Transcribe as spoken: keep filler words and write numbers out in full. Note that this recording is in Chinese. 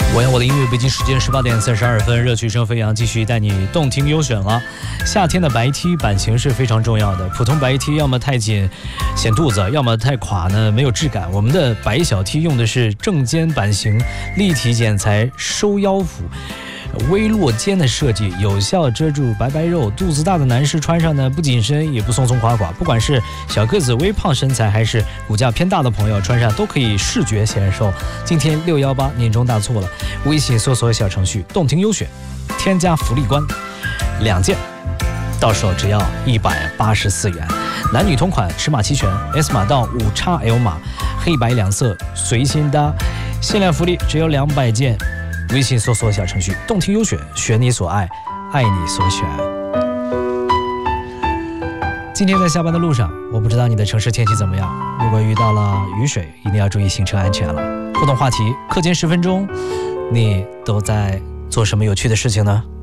我要我的音乐，北京时间十八点三十二分，热曲声飞扬，继续带你动听优选了。夏天的白 T 版型是非常重要的，普通白 T 要么太紧显肚子，要么太垮呢没有质感。我们的白小 T 用的是正肩版型，立体剪裁，收腰腹。微落肩的设计，有效遮住白白肉。肚子大的男士穿上呢，不紧身也不松松垮垮。不管是小个子、微胖身材，还是骨架偏大的朋友，穿上都可以视觉显瘦。今天六一八年中大促了，微信搜索小程序“动听优选”，添加福利关，两件，到手只要一百八十四元。男女同款，尺码齐全 ，S 码到五 X L 码，黑白两色随心搭，限量福利只有两百件。微信搜索小程序动听优选，选你所爱，爱你所选。今天在下班的路上，我不知道你的城市天气怎么样，如果遇到了雨水，一定要注意行车安全了。互动话题，课间十分钟，你都在做什么有趣的事情呢？